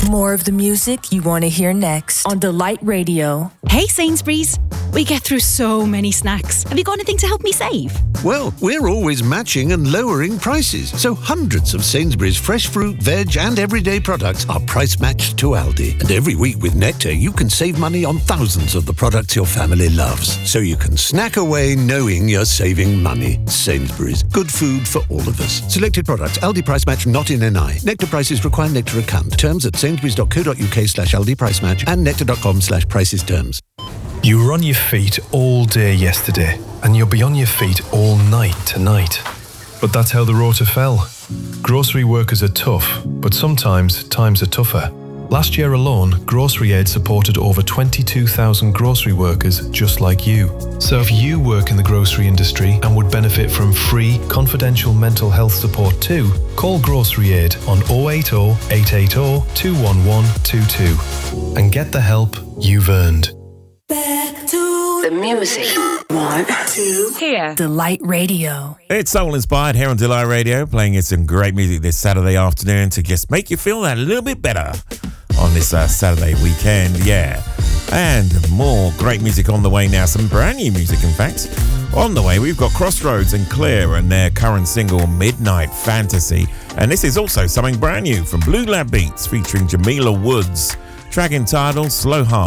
More of the music you want to hear next on Delight Radio. Hey Sainsbury's, we get through so many snacks. Have you got anything to help me save? Well, we're always matching and lowering prices, so hundreds of Sainsbury's fresh fruit, veg and everyday products are price matched to Aldi. And every week with Nectar, you can save money on thousands of the products your family loves. So you can snack away knowing you're saving money. Sainsbury's, good food for all of us. Selected products, Aldi price match not in NI. Nectar prices require Nectar account. Terms at sainsburys.co.uk/Aldi price match and nectar.com/prices terms. You were on your feet all day yesterday, and you'll be on your feet all night tonight. But that's how the rota fell. Grocery workers are tough, but sometimes times are tougher. Last year alone, Grocery Aid supported over 22,000 grocery workers just like you. So if you work in the grocery industry and would benefit from free, confidential mental health support too, call Grocery Aid on 080 880 21122 and get the help you've earned. Back to the music. 1, 2, here. Delight Radio. It's Soul Inspired here on Delight Radio, playing you some great music this Saturday afternoon to just make you feel that a little bit better on this Saturday weekend, yeah. And more great music on the way now, some brand new music in fact. On the way, we've got Crossroads and Clear and their current single, Midnight Fantasy. And this is also something brand new from Blue Lab Beats featuring Jamila Woods, track entitled Slow Heart.